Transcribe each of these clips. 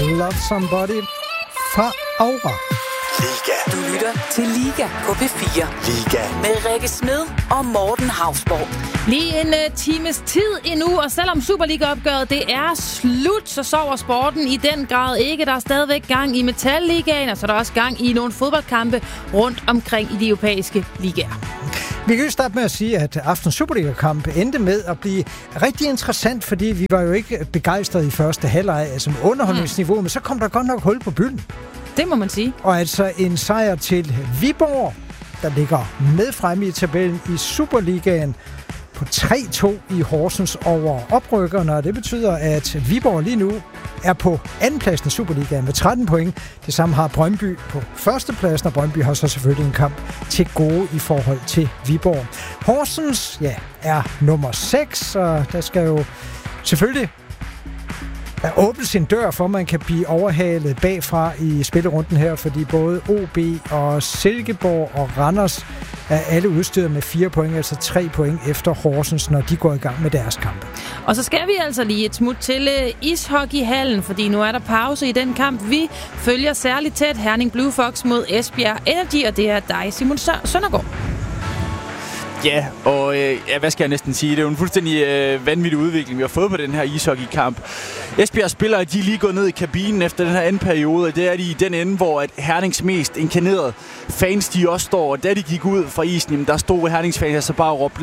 Love Somebody fra Aura. Liga. Du lytter til Liga på P4. Liga. Med Rikke Smed og Morten Hausborg. Lige en times tid endnu, og selvom Superliga-opgøret det er slut, så sover sporten i den grad ikke. Der er stadigvæk gang i Metalligaen, og så er der også gang i nogle fodboldkampe rundt omkring i de europæiske ligaer. Vi kan jo starte med at sige, at aftens Superliga-kamp endte med at blive rigtig interessant, fordi vi var jo ikke begejstrede i første halvleg som underholdningsniveau, men så kom der godt nok hul på bylden. Det må man sige. Og altså en sejr til Viborg, der ligger med fremme i tabellen i Superligaen på 3-2 i Horsens over oprykkerne, og det betyder, at Viborg lige nu er på andenpladsen i Superligaen med 13 point. Det samme har Brøndby på førstepladsen, og Brøndby har så selvfølgelig en kamp til gode i forhold til Viborg. Horsens, er nummer 6, og der skal jo selvfølgelig åbne sin dør, for man kan blive overhalet bagfra i spillerunden her, fordi både OB og Silkeborg og Randers er alle udstyret med 4 point, altså 3 point efter Horsens, når de går i gang med deres kampe. Og så skal vi altså lige et smut til ishockeyhallen, fordi nu er der pause i den kamp. Vi følger særligt tæt Herning Blue Fox mod Esbjerg Energy, og det er dig, Simon Søndergaard. Ja, og hvad skal jeg næsten sige? Det er jo en fuldstændig vanvittig udvikling, vi har fået på den her ishockeykamp. Esbjerg spillere, de er lige gået ned i kabinen efter den her anden periode, og det er de i den ende, hvor at Hernings mest inkarnerede fans, de også står, og da de gik ud fra isen, jamen, der stod Hernings fans altså bare og råbte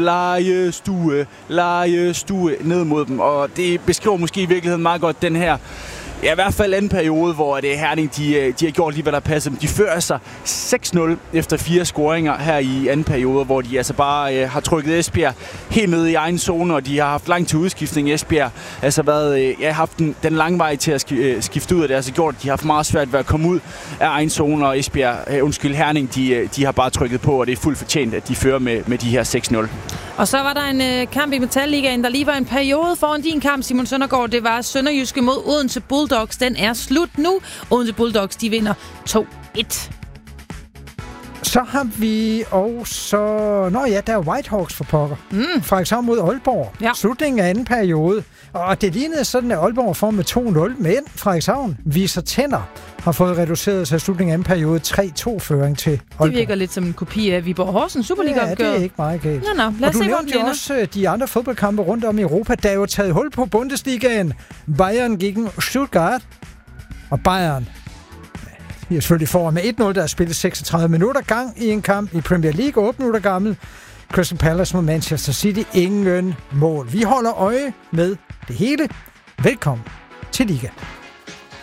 lejestue ned mod dem, og det beskriver måske i virkeligheden meget godt den her i hvert fald anden periode, hvor det Herning, de har gjort lige, hvad der passer dem. De fører sig 6-0 efter 4 scoringer her i anden periode, hvor de altså bare har trykket Esbjerg helt ned i egen zone, og de har haft lang til udskiftning. Esbjerg altså haft den lange vej til at skifte ud, og det har altså gjort, at de har haft meget svært ved at komme ud af egen zone, og Herning, de har bare trykket på, og det er fuldt fortjent, at de fører med de her 6-0. Og så var der en kamp i Metalligaen, der lige var en periode foran din kamp, Simon Søndergaard. Det var Sønderjyske mod Odense Bulldogs. Den er slut nu. Odense Bulldogs, de vinder 2-1. Så har vi også... der er Whitehawks for pokker. Frederikshavn mod Aalborg. Ja. Slutningen af anden periode. Og det lignede sådan, at Aalborg får med 2-0. Men Frederikshavn viser tænder. Har fået reduceret sig i slutningen af anden periode 3-2-føring til Aalborg. Det virker lidt som en kopi af Viborg Horsens Superliga-opgør. Ja, det er ikke meget galt. Nå, lad os se, hvor den vinder. Også de andre fodboldkampe rundt om i Europa, der er jo taget hul på Bundesligaen. Bayern gegen Stuttgart. Og Bayern er selvfølgelig foran med 1-0, der er spillet 36 minutter gang i en kamp i Premier League, 8 minutter gammel. Crystal Palace mod Manchester City, ingen mål. Vi holder øje med det hele. Velkommen til Liga.